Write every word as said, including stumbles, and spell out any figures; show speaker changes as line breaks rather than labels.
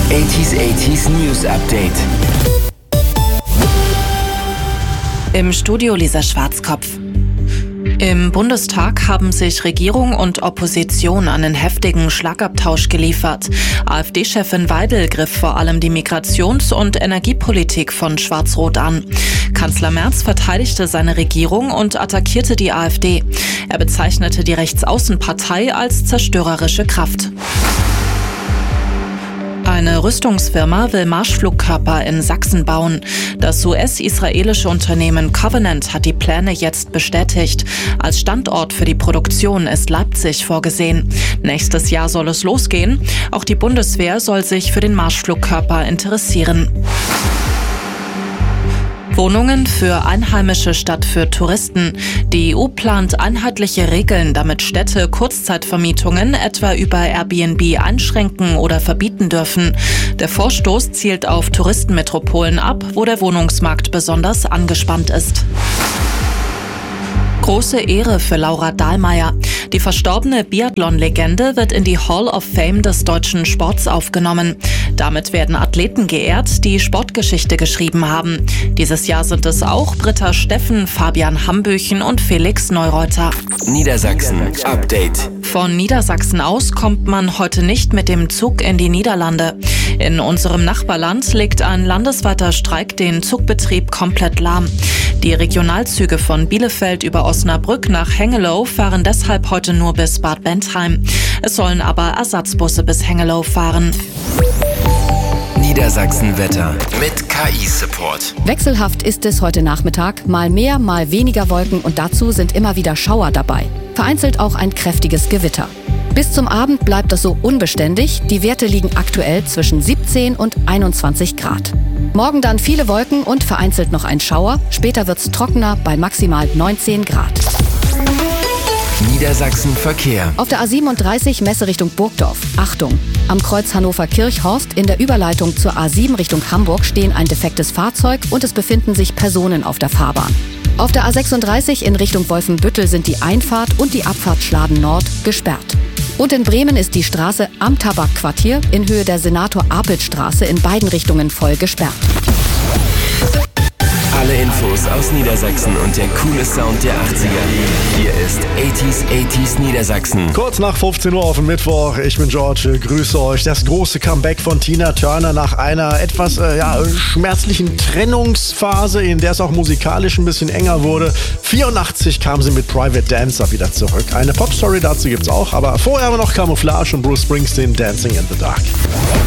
achtziger achtziger News Update.
Im Studio Lisa Schwarzkopf. Im Bundestag haben sich Regierung und Opposition einen heftigen Schlagabtausch geliefert. AfD-Chefin Weidel griff vor allem die Migrations- und Energiepolitik von Schwarz-Rot an. Kanzler Merz verteidigte seine Regierung und attackierte die AfD. Er bezeichnete die Rechtsaußenpartei als zerstörerische Kraft. Eine Rüstungsfirma will Marschflugkörper in Sachsen bauen. Das U S-israelische Unternehmen Covenant hat die Pläne jetzt bestätigt. Als Standort für die Produktion ist Leipzig vorgesehen. Nächstes Jahr soll es losgehen. Auch die Bundeswehr soll sich für den Marschflugkörper interessieren. Wohnungen für Einheimische statt für Touristen. Die E U plant einheitliche Regeln, damit Städte Kurzzeitvermietungen etwa über Airbnb einschränken oder verbieten dürfen. Der Vorstoß zielt auf Touristenmetropolen ab, wo der Wohnungsmarkt besonders angespannt ist. Große Ehre für Laura Dahlmeier. Die verstorbene Biathlon-Legende wird in die Hall of Fame des deutschen Sports aufgenommen. Damit werden Athleten geehrt, die Sportgeschichte geschrieben haben. Dieses Jahr sind es auch Britta Steffen, Fabian Hambüchen und Felix Neureuter.
Niedersachsen Update.
Von Niedersachsen aus kommt man heute nicht mit dem Zug in die Niederlande. In unserem Nachbarland legt ein landesweiter Streik den Zugbetrieb komplett lahm. Die Regionalzüge von Bielefeld über Osnabrück nach Hengelo fahren deshalb heute nur bis Bad Bentheim. Es sollen aber Ersatzbusse bis Hengelo fahren.
Niedersachsen Wetter mit K I-Support.
Wechselhaft ist es heute Nachmittag. Mal mehr, mal weniger Wolken und dazu sind immer wieder Schauer dabei. Vereinzelt auch ein kräftiges Gewitter. Bis zum Abend bleibt es so unbeständig. Die Werte liegen aktuell zwischen siebzehn und einundzwanzig Grad. Morgen dann viele Wolken und vereinzelt noch ein Schauer. Später wird's trockener bei maximal neunzehn Grad.
Niedersachsen Verkehr.
Auf der A siebenunddreißig Messe Richtung Burgdorf. Achtung! Am Kreuz Hannover-Kirchhorst in der Überleitung zur A sieben Richtung Hamburg stehen ein defektes Fahrzeug und es befinden sich Personen auf der Fahrbahn. Auf der A sechsunddreißig in Richtung Wolfenbüttel sind die Einfahrt und die Abfahrt Schladen Nord gesperrt. Und in Bremen ist die Straße am Tabakquartier in Höhe der Senator-Apelt-Straße in beiden Richtungen voll gesperrt.
Alle Infos aus Niedersachsen und der coole Sound der achtziger. Hier ist achtziger achtziger Niedersachsen.
Kurz nach fünfzehn Uhr auf dem Mittwoch. Ich bin George, grüße euch. Das große Comeback von Tina Turner nach einer etwas äh, ja, schmerzlichen Trennungsphase, in der es auch musikalisch ein bisschen enger wurde. vierundachtzig kam sie mit Private Dancer wieder zurück. Eine Popstory dazu gibt's auch, aber vorher haben wir noch Camouflage und Bruce Springsteen, Dancing in the Dark.